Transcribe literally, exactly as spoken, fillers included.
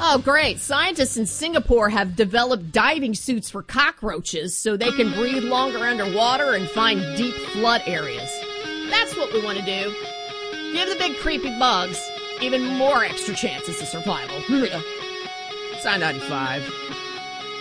Oh, great. Scientists in Singapore have developed diving suits for cockroaches so they can breathe longer underwater and find deep flood areas. That's what we want to do. Give the big creepy bugs even more extra chances of survival. Sign ninety-five.